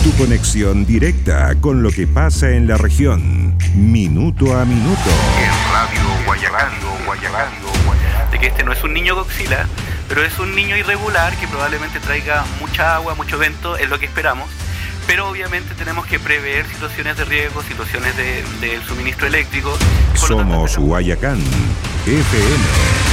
Tu conexión directa con lo que pasa en la región, minuto a minuto. En Radio Guayacán. De que este no es un niño Godzilla, pero es un niño irregular que probablemente traiga mucha agua, mucho viento, es lo que esperamos. Pero obviamente tenemos que prever situaciones de riesgo, situaciones del suministro eléctrico. Somos Guayacán FM.